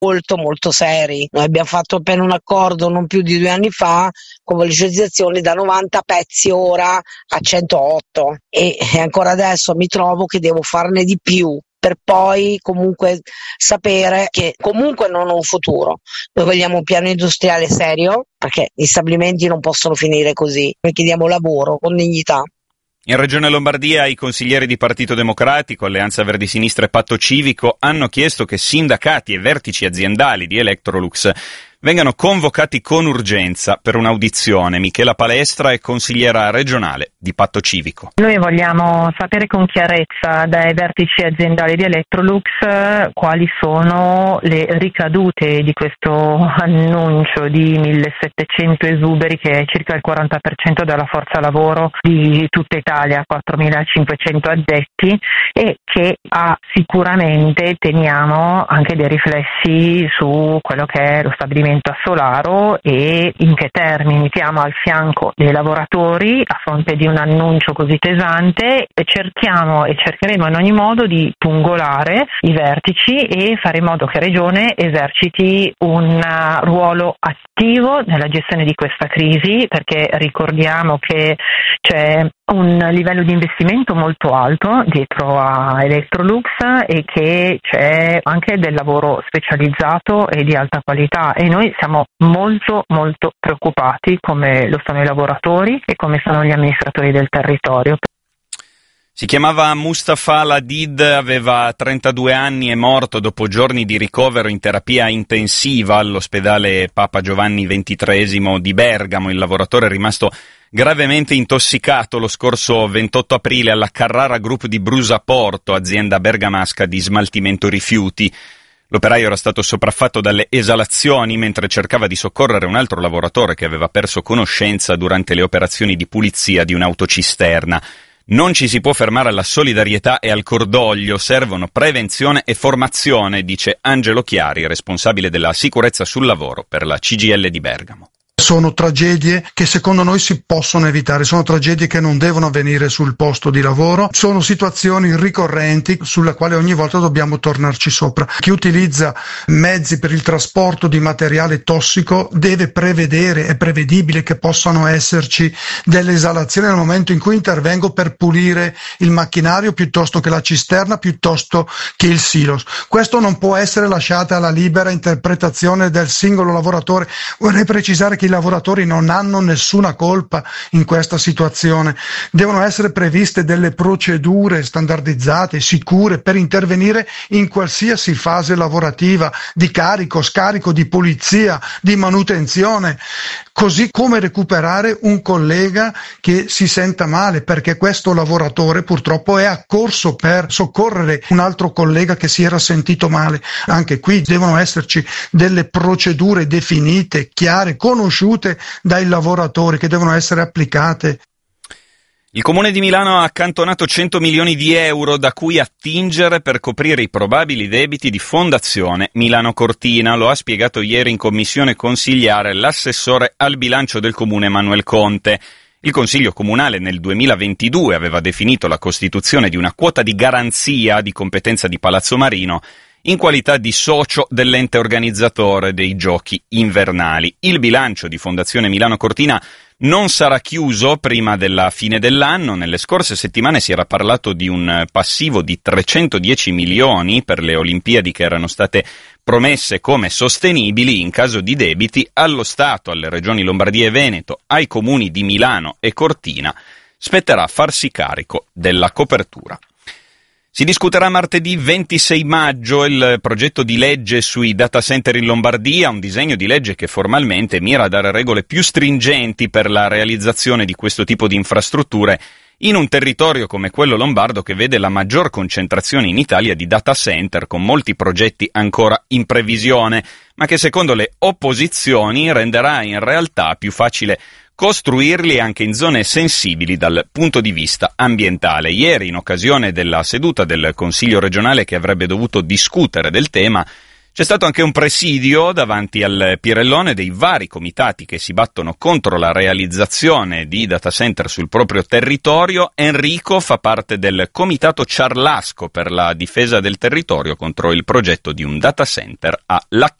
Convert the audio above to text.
molto molto seri. Noi abbiamo fatto appena un accordo non più di 2 anni fa con velocizzazioni da 90 pezzi ora a 108 e ancora adesso mi trovo che devo farne di più per poi comunque sapere che comunque non ho un futuro. Noi vogliamo un piano industriale serio, perché gli stabilimenti non possono finire così. Noi chiediamo lavoro con dignità. In Regione Lombardia i consiglieri di Partito Democratico, Alleanza Verdi Sinistra e Patto Civico hanno chiesto che sindacati e vertici aziendali di Electrolux vengano convocati con urgenza per un'audizione. Michela Palestra è consigliera regionale di Patto Civico. Noi vogliamo sapere con chiarezza dai vertici aziendali di Electrolux quali sono le ricadute di questo annuncio di 1700 esuberi, che è circa il 40% della forza lavoro di tutta Italia, 4500 addetti, e che ha sicuramente, temiamo, anche dei riflessi su quello che è lo stabilimento a Solaro e in che termini. Siamo al fianco dei lavoratori a fronte di un annuncio così pesante e cercheremo in ogni modo di pungolare i vertici e fare in modo che Regione eserciti un ruolo attivo nella gestione di questa crisi, perché ricordiamo che c'è un livello di investimento molto alto dietro a Electrolux e che c'è anche del lavoro specializzato e di alta qualità, e noi siamo molto molto preoccupati, come lo sono i lavoratori e come sono gli amministratori del territorio. Si chiamava Mustafa Ladid, aveva 32 anni, è morto dopo giorni di ricovero in terapia intensiva all'ospedale Papa Giovanni XXIII di Bergamo. Il lavoratore è rimasto gravemente intossicato lo scorso 28 aprile alla Carrara Group di Brusaporto, azienda bergamasca di smaltimento rifiuti. L'operaio era stato sopraffatto dalle esalazioni mentre cercava di soccorrere un altro lavoratore che aveva perso conoscenza durante le operazioni di pulizia di un'autocisterna. Non ci si può fermare alla solidarietà e al cordoglio, servono prevenzione e formazione, dice Angelo Chiari, responsabile della sicurezza sul lavoro per la CGIL di Bergamo. Sono tragedie che secondo noi si possono evitare, sono tragedie che non devono avvenire sul posto di lavoro, sono situazioni ricorrenti sulla quale ogni volta dobbiamo tornarci sopra. Chi utilizza mezzi per il trasporto di materiale tossico deve prevedere, è prevedibile che possano esserci delle esalazioni nel momento in cui intervengo per pulire il macchinario piuttosto che la cisterna, piuttosto che il silos. Questo non può essere lasciato alla libera interpretazione del singolo lavoratore. Vorrei precisare che i lavoratori non hanno nessuna colpa in questa situazione. Devono essere previste delle procedure standardizzate, sicure, per intervenire in qualsiasi fase lavorativa, di carico, scarico, di pulizia, di manutenzione, così come recuperare un collega che si senta male, perché questo lavoratore purtroppo è accorso per soccorrere un altro collega che si era sentito male. Anche qui devono esserci delle procedure definite, chiare, conosciute dai lavoratori, che devono essere applicate. Il Comune di Milano ha accantonato 100 milioni di euro da cui attingere per coprire i probabili debiti di Fondazione Milano Cortina. Lo ha spiegato ieri in commissione consigliare l'assessore al bilancio del Comune Emanuele Conte. Il Consiglio Comunale nel 2022 aveva definito la costituzione di una quota di garanzia di competenza di Palazzo Marino in qualità di socio dell'ente organizzatore dei giochi invernali. Il bilancio di Fondazione Milano Cortina non sarà chiuso prima della fine dell'anno. Nelle scorse settimane si era parlato di un passivo di 310 milioni per le Olimpiadi che erano state promesse come sostenibili in caso di debiti allo Stato, alle regioni Lombardia e Veneto, ai comuni di Milano e Cortina. Spetterà farsi carico della copertura. Si discuterà martedì 26 maggio il progetto di legge sui data center in Lombardia, un disegno di legge che formalmente mira a dare regole più stringenti per la realizzazione di questo tipo di infrastrutture in un territorio come quello lombardo che vede la maggior concentrazione in Italia di data center, con molti progetti ancora in previsione, ma che secondo le opposizioni renderà in realtà più facile costruirli anche in zone sensibili dal punto di vista ambientale. Ieri, in occasione della seduta del Consiglio regionale che avrebbe dovuto discutere del tema, C'è stato anche un presidio davanti al Pirellone dei vari comitati che si battono contro la realizzazione di data center sul proprio territorio. Enrico fa parte del comitato Ciarlasco per la difesa del territorio contro il progetto di un data center a Lacchiate.